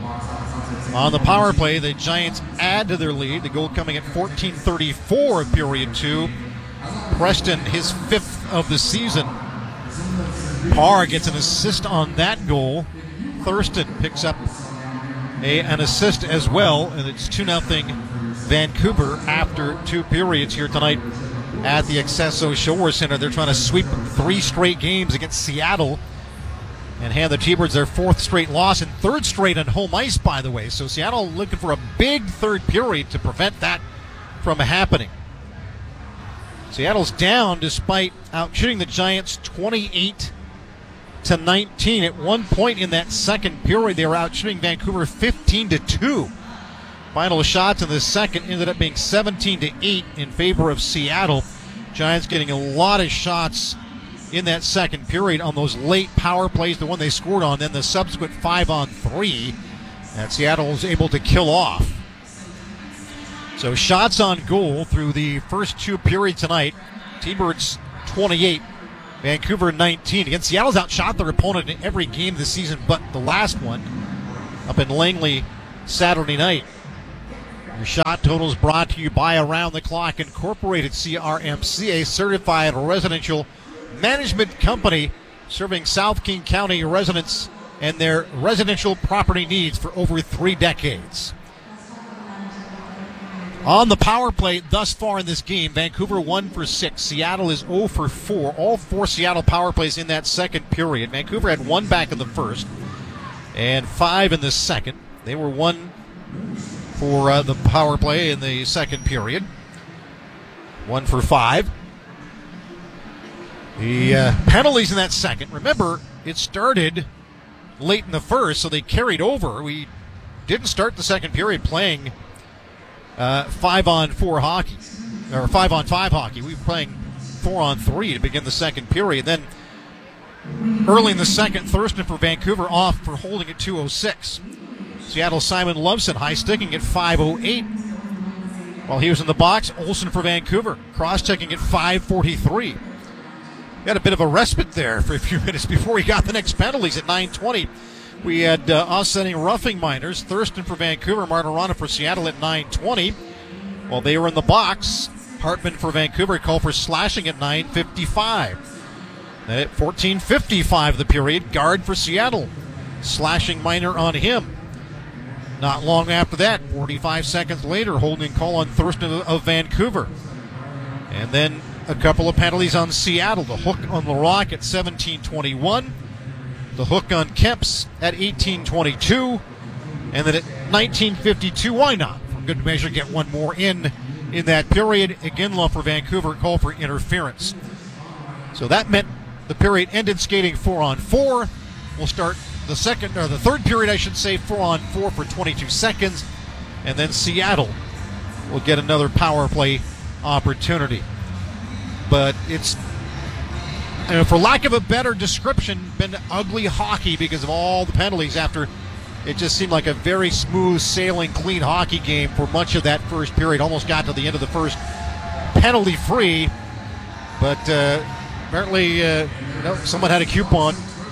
on the power play, the Giants add to their lead. The goal coming at 14:34 of period 2. Preston, his 5th of the season. Parr gets an assist on that goal. Thurston picks up an assist as well, and it's 2-0 Vancouver after 2 periods here tonight at the Accesso Showwear Center. They're trying to sweep 3 straight games against Seattle and hand the T-Birds their 4th straight loss and 3rd straight on home ice, by the way. So Seattle looking for a big 3rd period to prevent that from happening. Seattle's down despite outshooting the Giants 28-19. At one point in that second period, they were outshooting Vancouver 15-2. Final shots in the second ended up being 17-8 in favor of Seattle. Giants getting a lot of shots in that second period on those late power plays, the one they scored on, then the subsequent 5-on-3 that Seattle was able to kill off. So shots on goal through the first 2 periods tonight. T-Birds 28, Vancouver 19. Again, Seattle's outshot their opponent in every game this season but the last one up in Langley Saturday night. Your shot totals brought to you by Around the Clock Incorporated, CRMC, a certified residential management company serving South King County residents and their residential property needs for over 3 decades. On the power play thus far in this game, Vancouver 1 for 6. Seattle is 0 for 4. All 4 Seattle power plays in that second period. Vancouver had 1 back in the first and 5 in the second. They were 1 for the power play in the second period. 1 for 5. The penalties in that second. Remember, it started late in the first, so they carried over. We didn't start the second period playing 5-on-4 hockey, or 5-on-5 hockey. We were playing 4-on-3 to begin the second period. Then early in the second, Thurston for Vancouver off for holding at 2:06. Seattle Simon Loveson high sticking at 5:08. While he was in the box, Olsen for Vancouver cross-checking at 5:43. Got a bit of a respite there for a few minutes before we got the next penalties at 9:20. We had offsetting roughing minors. Thurston for Vancouver, Martirana for Seattle at 9:20. While they were in the box, Hartman for Vancouver called for slashing at 9:55. Then at 14:55 of the period, Guard for Seattle, slashing minor on him. Not long after that, 45 seconds later, holding call on Thurston of Vancouver. And then a couple of penalties on Seattle. The hook on LaRock at 17:21. The hook on Kemps at 18:22, and then at 19:52, why not? For good measure, get one more in that period. Iginla for Vancouver called for interference. So that meant the period ended skating 4-on-4. We'll start the third period, I should say, 4-on-4 for 22 seconds, and then Seattle will get another power play opportunity. But it's, for lack of a better description, been ugly hockey because of all the penalties after it just seemed like a very smooth sailing, clean hockey game for much of that first period. Almost got to the end of the first penalty free, but apparently someone had a coupon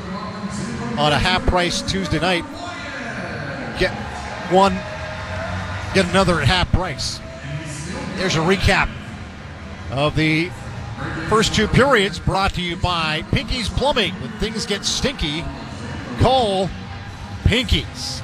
on a half price Tuesday night. Get one, get another at half price. There's a recap of the first 2 periods, brought to you by Pinky's Plumbing. When things get stinky, call Pinky's.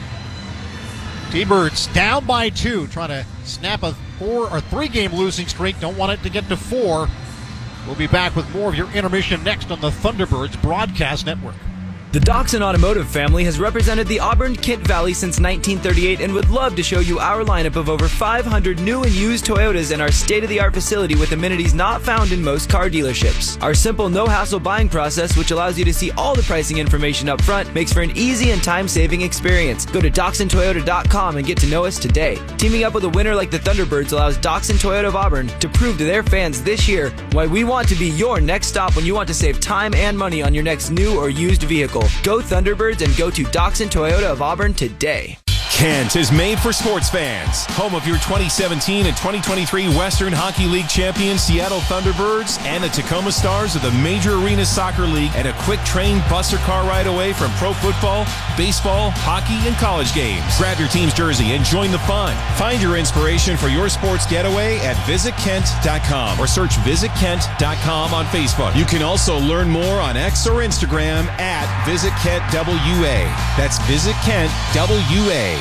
T-Birds down by 2, trying to snap a 3-game losing streak. Don't want it to get to 4. We'll be back with more of your intermission next on the Thunderbirds Broadcast Network. The Doxon Automotive family has represented the Auburn-Kent Valley since 1938 and would love to show you our lineup of over 500 new and used Toyotas in our state-of-the-art facility with amenities not found in most car dealerships. Our simple, no-hassle buying process, which allows you to see all the pricing information up front, makes for an easy and time-saving experience. Go to DoxonToyota.com and get to know us today. Teaming up with a winner like the Thunderbirds allows Doxon Toyota of Auburn to prove to their fans this year why we want to be your next stop when you want to save time and money on your next new or used vehicle. Go Thunderbirds and go to Doxon Toyota of Auburn today. Kent is made for sports fans. Home of your 2017 and 2023 Western Hockey League champions Seattle Thunderbirds and the Tacoma Stars of the Major Arena Soccer League, and a quick train bus or car ride away from pro football, baseball, hockey, and college games. Grab your team's jersey and join the fun. Find your inspiration for your sports getaway at visitkent.com or search visitkent.com on Facebook. You can also learn more on X or Instagram at visitkentWA. That's visitkentWA.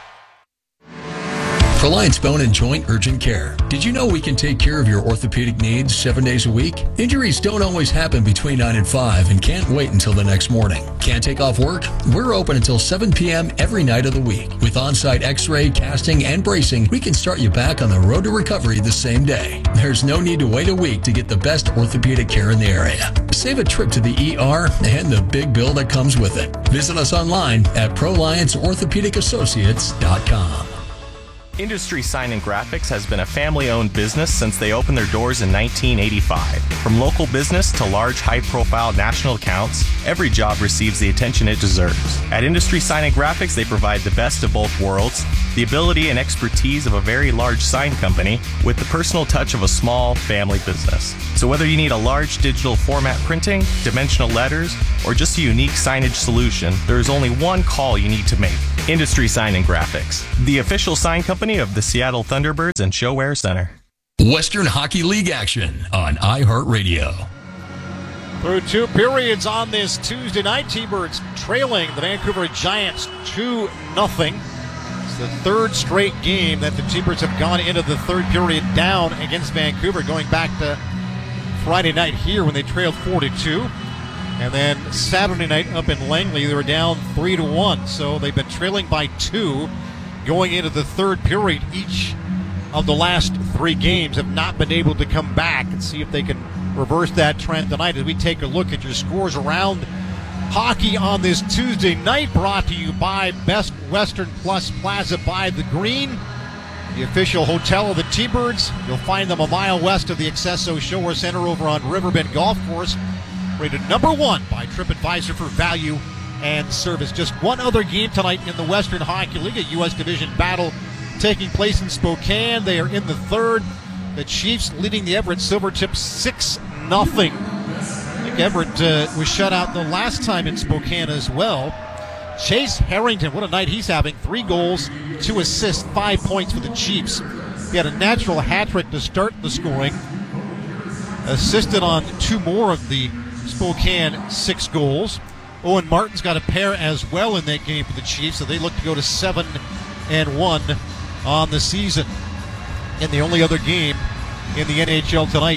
Reliance Bone and Joint Urgent Care. Did you know we can take care of your orthopedic needs 7 days a week? Injuries don't always happen between 9 and 5 and can't wait until the next morning. Can't take off work? We're open until 7 p.m. every night of the week. With on-site x-ray, casting, and bracing, we can start you back on the road to recovery the same day. There's no need to wait a week to get the best orthopedic care in the area. Save a trip to the ER and the big bill that comes with it. Visit us online at ProLianceOrthopedicAssociates.com. Industry Sign and Graphics has been a family-owned business since they opened their doors in 1985. From local business to large, high-profile national accounts, every job receives the attention it deserves. At Industry Sign and Graphics, they provide the best of both worlds, the ability and expertise of a very large sign company with the personal touch of a small family business. So whether you need a large digital format printing, dimensional letters, or just a unique signage solution, there is only one call you need to make. Industry Sign and Graphics, the official sign company of the Seattle Thunderbirds and ShoWare Center. Western Hockey League action on iHeartRadio. Through 2 periods on this Tuesday night, T-Birds trailing the Vancouver Giants 2-0. It's the 3rd straight game that the T-Birds have gone into the 3rd period down against Vancouver, going back to Friday night here when they trailed 4-2. And then Saturday night up in Langley, they were down 3-1. So they've been trailing by 2 going into the 3rd period. Each of the last 3 games have not been able to come back and see if they can reverse that trend tonight as we take a look at your scores around hockey on this Tuesday night, brought to you by Best Western Plus Plaza by the Green, the official hotel of the T-Birds. You'll find them a mile west of the Accesso ShoWare Center over on Riverbend Golf Course, rated number 1 by TripAdvisor for value and service. Just one other game tonight in the Western Hockey League, a U.S. Division battle taking place in Spokane. They are in the 3rd. The Chiefs leading the Everett Silvertips 6-0. I think Everett was shut out the last time in Spokane as well. Chase Harrington, what a night he's having. 3 goals, 2 assists, 5 points for the Chiefs. He had a natural hat trick to start the scoring. Assisted on 2 more of the Spokane 6 goals. Owen Martin's got a pair as well in that game for the Chiefs, so they look to go to 7-1 on the season. And the only other game in the NHL tonight,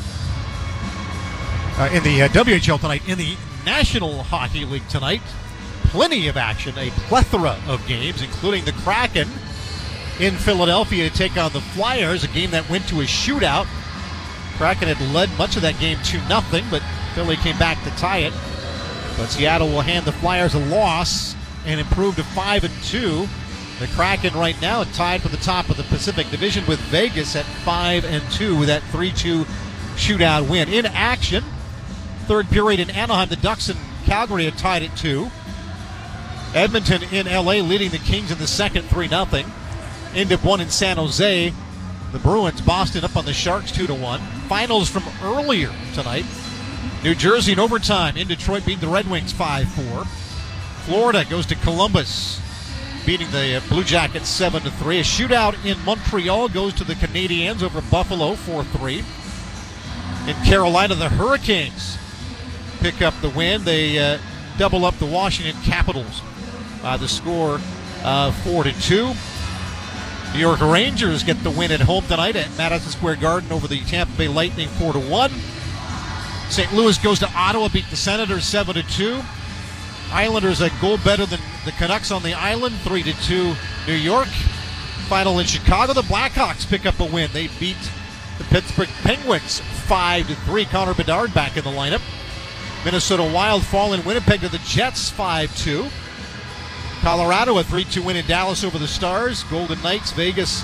in the WHL tonight, in the National Hockey League tonight, plenty of action, a plethora of games, including the Kraken in Philadelphia to take on the Flyers, a game that went to a shootout. Kraken had led much of that game 2-0, but Philly came back to tie it. But Seattle will hand the Flyers a loss and improve to 5-2. The Kraken right now tied for the top of the Pacific Division with Vegas at 5-2 with that 3-2 shootout win. In action, 3rd period in Anaheim, the Ducks and Calgary had tied at 2. Edmonton in LA leading the Kings in the 2nd 3-0. End of 1 in San Jose. The Bruins, Boston up on the Sharks 2-1. Finals from earlier tonight. New Jersey in overtime in Detroit beating the Red Wings 5-4. Florida goes to Columbus, beating the Blue Jackets 7-3. A shootout in Montreal goes to the Canadiens over Buffalo 4-3. In Carolina, the Hurricanes pick up the win. They double up the Washington Capitals by the score of 4-2. New York Rangers get the win at home tonight at Madison Square Garden over the Tampa Bay Lightning 4-1. St. Louis goes to Ottawa, beat the Senators 7-2. Islanders a goal better than the Canucks on the island, 3-2 New York. Final in Chicago, the Blackhawks pick up a win. They beat the Pittsburgh Penguins 5-3. Connor Bedard back in the lineup. Minnesota Wild fall in Winnipeg to the Jets 5-2. Colorado a 3-2 win in Dallas over the Stars. Golden Knights, Vegas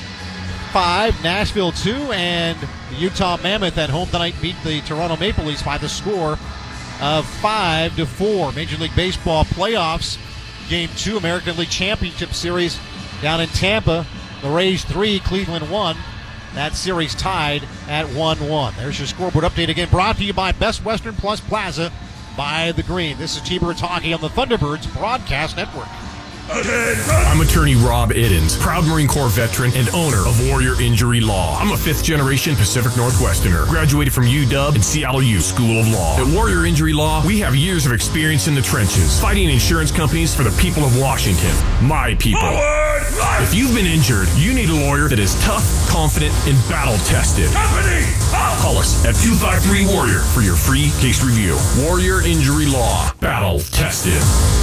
5, Nashville 2, and the Utah Mammoth at home tonight beat the Toronto Maple Leafs by the score of 5-4. Major League Baseball playoffs, Game 2, American League Championship Series down in Tampa. The Rays 3, Cleveland 1. That series tied at 1-1. There's your scoreboard update again, brought to you by Best Western Plus Plaza by the Green. This is T-Birds Hockey on the Thunderbirds Broadcast Network. I'm attorney Rob Iddens, proud Marine Corps veteran and owner of Warrior Injury Law. I'm a 5th generation Pacific Northwesterner, graduated from UW and Seattle U School of Law. At Warrior Injury Law, we have years of experience in the trenches, fighting insurance companies for the people of Washington, my people. If you've been injured, you need a lawyer that is tough, confident, and battle-tested. Call us at 253-WARRIOR for your free case review. Warrior Injury Law, battle-tested.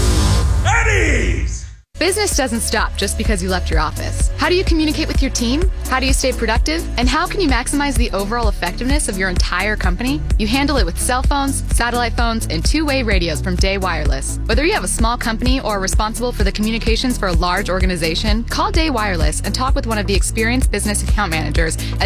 Eddie's! Business doesn't stop just because you left your office. How do you communicate with your team? How do you stay productive? And how can you maximize the overall effectiveness of your entire company? You handle it with cell phones, satellite phones, and two-way radios from Day Wireless. Whether you have a small company or are responsible for the communications for a large organization, call Day Wireless and talk with one of the experienced business account managers at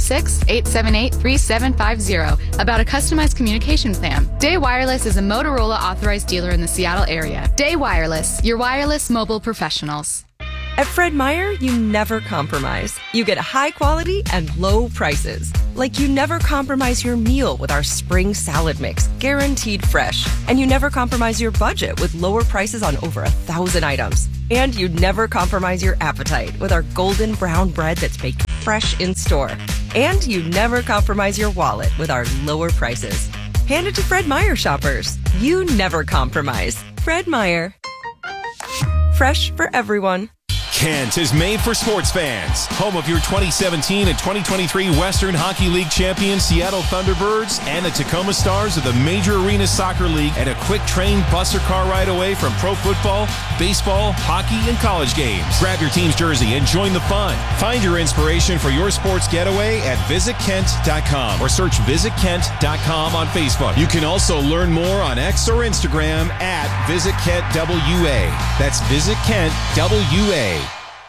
206-878-3750 about a customized communication plan. Day Wireless is a Motorola authorized dealer in the Seattle area. Day Wireless, your wireless mobile professionals. At Fred Meyer, you never compromise. You get high quality and low prices. Like you never compromise your meal with our spring salad mix, guaranteed fresh. And you never compromise your budget with lower prices on over 1,000 items. And you never compromise your appetite with our golden brown bread that's baked fresh in store. And you never compromise your wallet with our lower prices. Hand it to Fred Meyer shoppers. You never compromise. Fred Meyer. Fresh for everyone. Kent is made for sports fans. Home of your 2017 and 2023 Western Hockey League champions Seattle Thunderbirds and the Tacoma Stars of the Major Arena Soccer League, and a quick train bus or car ride away from pro football, baseball, hockey, and college games. Grab your team's jersey and join the fun. Find your inspiration for your sports getaway at visitkent.com or search visitkent.com on Facebook. You can also learn more on X or Instagram at visitkentWA. That's visitkentWA.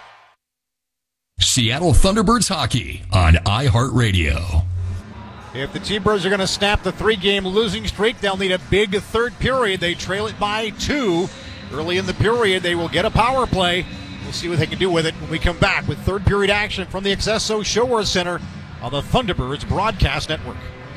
Seattle Thunderbirds hockey on iHeartRadio. If the T-Birds are going to snap the 3-game losing streak, they'll need a big third period. They trail it by 2. Early in the period, they will get a power play. We'll see what they can do with it when we come back with third period action from the Accesso Shower Center on the Thunderbirds Broadcast Network.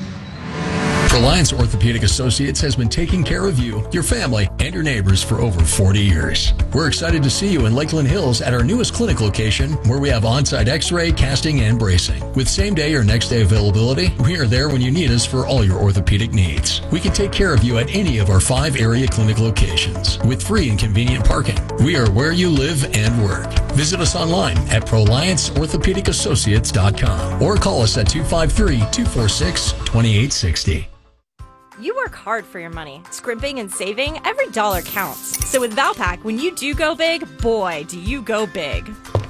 Reliance Orthopedic Associates has been taking care of you, your family, and your neighbors for over 40 years. We're excited to see you in Lakeland Hills at our newest clinic location, where we have on-site x-ray, casting, and bracing. With same-day or next-day availability, we are there when you need us for all your orthopedic needs. We can take care of you at any of our 5 area clinic locations with free and convenient parking. We are where you live and work. Visit us online at ProlianceOrthopedicAssociates.com or call us at 253-246-2860. You work hard for your money. Scrimping and saving, every dollar counts. So with Valpak, when you do go big, boy, do you go big.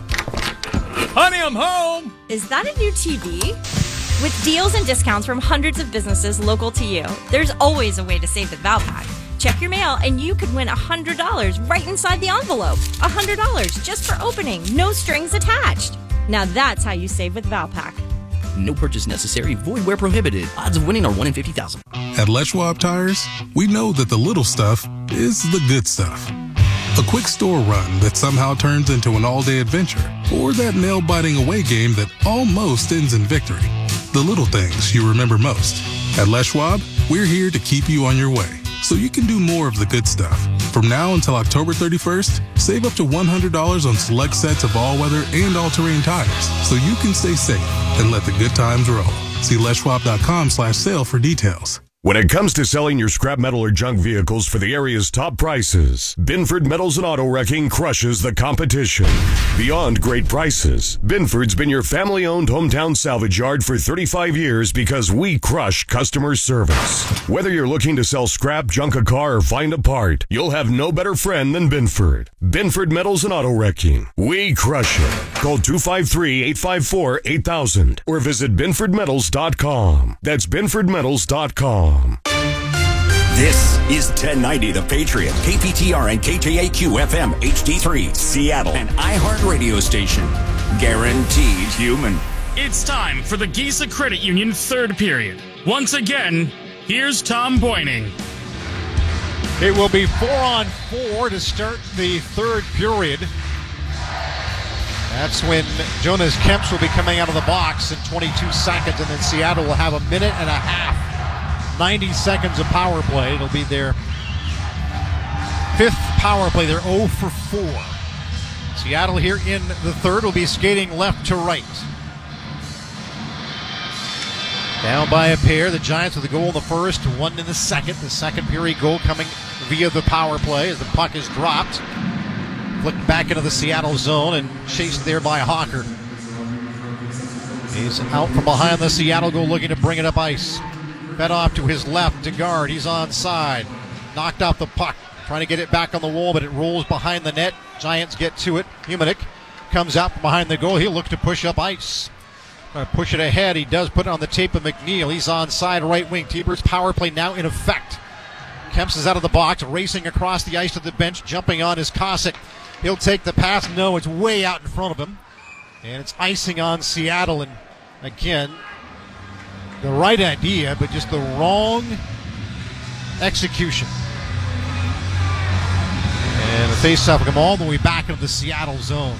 Honey, I'm home! Is that a new TV? With deals and discounts from hundreds of businesses local to you, there's always a way to save with Valpak. Check your mail and you could win $100 right inside the envelope. $100 just for opening, no strings attached. Now that's how you save with Valpak. No purchase necessary. Void where prohibited. Odds of winning are 1 in 50,000. At Les Schwab Tires, we know that the little stuff is the good stuff. A quick store run that somehow turns into an all-day adventure, or that nail-biting away game that almost ends in victory. The little things you remember most. At Les Schwab, we're here to keep you on your way, so you can do more of the good stuff. From now until October 31st, save up to $100 on select sets of all-weather and all-terrain tires, so you can stay safe and let the good times roll. See leschwab.com/sale for details. When it comes to selling your scrap metal or junk vehicles for the area's top prices, Binford Metals and Auto Wrecking crushes the competition. Beyond great prices, Binford's been your family-owned hometown salvage yard for 35 years because we crush customer service. Whether you're looking to sell scrap, junk a car, or find a part, you'll have no better friend than Binford. Binford Metals and Auto Wrecking. We crush it. Call 253-854-8000 or visit BinfordMetals.com. That's BinfordMetals.com. This is 1090 The Patriot, KPTR and KJAQ FM HD3, Seattle, an iHeart radio station. Guaranteed human. It's time for the Giza Credit Union third period. Once again, here's Tom Boyning. It will be 4-on-4 to start the third period. That's when Jonas Kemps will be coming out of the box in 22 seconds, and then Seattle will have a minute and a half. 90 seconds of power play. It'll be their 5th power play. They're 0 for 4. Seattle here in the third will be skating left to right. Down by a pair. The Giants with a goal in the first, 1 in the second. The second period goal coming via the power play as the puck is dropped. Flicked back into the Seattle zone and chased there by Hawker. He's out from behind the Seattle goal, looking to bring it up ice. Fed off to his left to guard. He's onside. Knocked off the puck. Trying to get it back on the wall, but it rolls behind the net. Giants get to it. Humanik comes out from behind the goal. He'll look to push up ice. Push it ahead. He does put it on the tape of McNeil. He's onside right wing. T-Birds power play now in effect. Kemps is out of the box, racing across the ice to the bench, jumping on his Cossack. He'll take the pass. No, it's way out in front of him. And it's icing on Seattle. And again, the right idea, but just the wrong execution. And the face-off will come all the way back into the Seattle zone.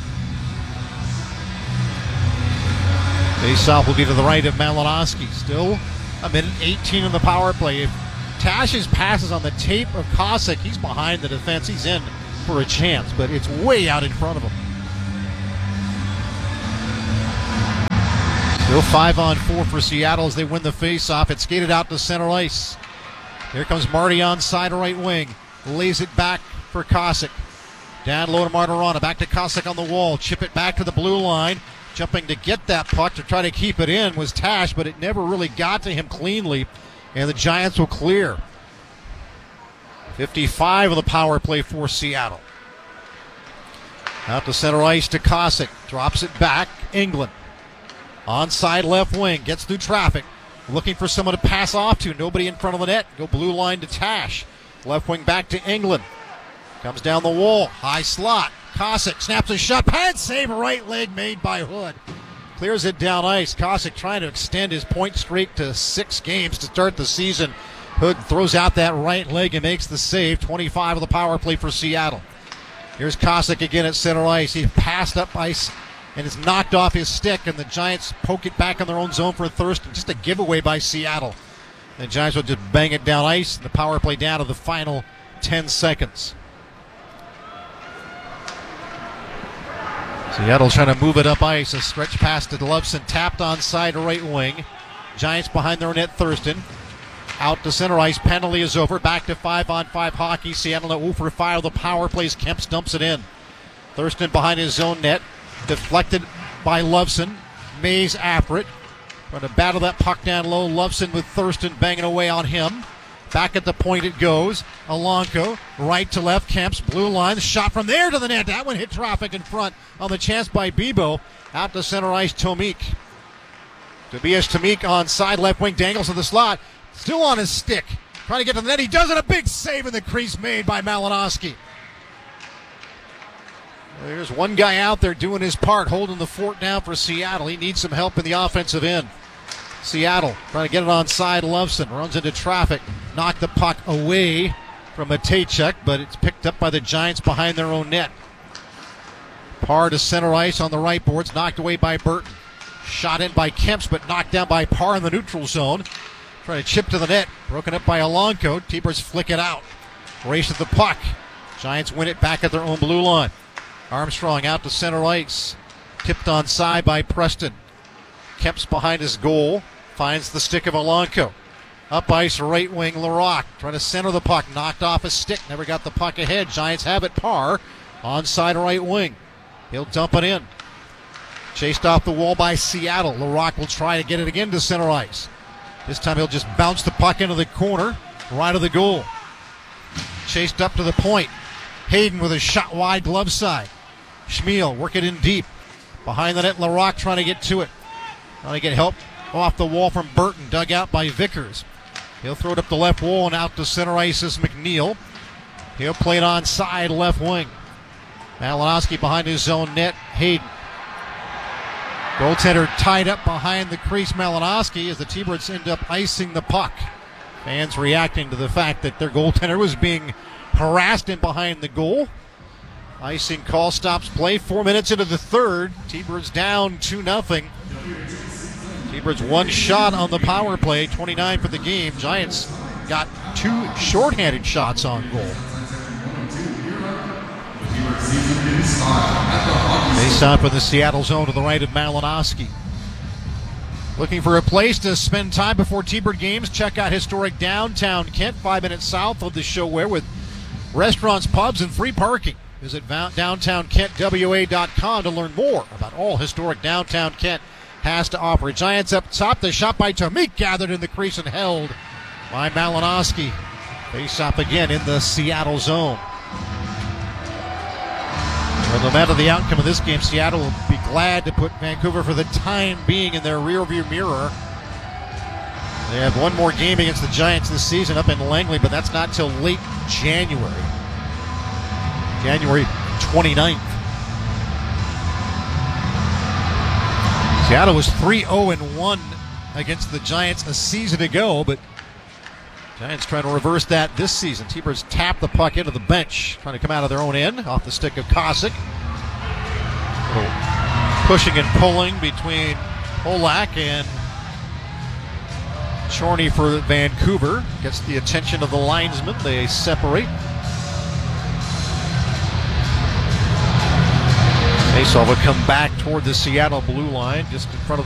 Face-off will be to the right of Malinowski. Still a minute 18 in the power play. If Tash's passes on the tape of Cossack, he's behind the defense. He's in for a chance, but it's way out in front of them. Still 5-on-4 for Seattle as they win the face-off. It's skated out to center ice. Here comes Marty on side right wing. Lays it back for Kosick. Down low to Martirana. Back to Kosick on the wall. Chip it back to the blue line. Jumping to get that puck to try to keep it in was Tash, but it never really got to him cleanly. And the Giants will clear. 55 of the power play for Seattle. Out to center ice to Kosick. Drops it back. England. Onside left wing. Gets through traffic. Looking for someone to pass off to. Nobody in front of the net. Go blue line to Tash. Left wing back to England. Comes down the wall. High slot. Kosick snaps a shot. Pad save. Right leg made by Hood. Clears it down ice. Kosick trying to extend his point streak to 6 games to start the season. Hood throws out that right leg and makes the save. 25 of the power play for Seattle. Here's Kosick again at center ice. He passed up ice and is knocked off his stick, and the Giants poke it back in their own zone for Thurston. Just a giveaway by Seattle. The Giants will just bang it down ice, and the power play down to the final 10 seconds. Seattle trying to move it up ice. A stretch pass to Loveson, tapped on side right wing. Giants behind their net, Thurston. Out to center ice. Penalty is over. Back to 5-on-5 hockey. Seattle at 0 for 5. The power plays. Kemps dumps it in. Thurston behind his own net. Deflected by Loveson. Mays after it. Trying to battle that puck down low. Loveson with Thurston banging away on him. Back at the point it goes. Alonko, right to left. Kemps, blue line. Shot from there to the net. That one hit traffic in front on the chance by Bibeau. Out to center ice, Tomik. Tobias Tomik on side left wing. Dangles in the slot. Still on his stick. Trying to get to the net. He does it. A big save in the crease made by Malinowski. There's one guy out there doing his part, holding the fort down for Seattle. He needs some help in the offensive end. Seattle trying to get it on side. Loveson runs into traffic. Knocked the puck away from Matejchuk, but it's picked up by the Giants behind their own net. Parr to center ice on the right boards. Knocked away by Burton. Shot in by Kemps, but knocked down by Parr in the neutral zone. Trying to chip to the net. Broken up by Alonko. T-Birds flick it out. Race at the puck. Giants win it back at their own blue line. Armstrong out to center ice. Tipped on side by Preston. Kemps behind his goal. Finds the stick of Alonko. Up ice, right wing, Larocque. Trying to center the puck. Knocked off his stick. Never got the puck ahead. Giants have it. Parr on side right wing. He'll dump it in. Chased off the wall by Seattle. Larocque will try to get it again to center ice. This time he'll just bounce the puck into the corner. Right of the goal. Chased up to the point. Hayden with a shot wide glove side. Schmiel work it in deep. Behind the net, Larocque trying to get to it. Trying to get help off the wall from Burton. Dug out by Vickers. He'll throw it up the left wall and out to center ice is McNeil. He'll play it on side left wing. Malinowski behind his own net. Hayden. Goaltender tied up behind the crease. Malinowski as the T-Birds end up icing the puck. Fans reacting to the fact that their goaltender was being harassed in behind the goal. Icing call stops play. 4 minutes into the third. T-Birds down 2-0. T-Birds one shot on the power play. 29 for the game. Giants got 2 shorthanded shots on goal. Face off in the Seattle zone to the right of Malinowski. Looking for a place to spend time before T-Bird games? Check out historic downtown Kent, 5 minutes south of the Showware, with restaurants, pubs, and free parking. Visit downtownkentwa.com to learn more about all historic downtown Kent has to offer. Giants up top. The shot by Tomik gathered in the crease and held by Malinowski. Face off again in the Seattle zone. Well, no matter the outcome of this game, Seattle will be glad to put Vancouver for the time being in their rearview mirror. They have one more game against the Giants this season up in Langley, but that's not till late January. January 29th. Seattle was 3-0-1 against the Giants a season ago, but Giants trying to reverse that this season. T-Birds tap the puck into the bench, trying to come out of their own end, off the stick of Kosick. A little pushing and pulling between Polak and Chorney for Vancouver. Gets the attention of the linesman. They separate. Faceoff will come back toward the Seattle blue line, just in front of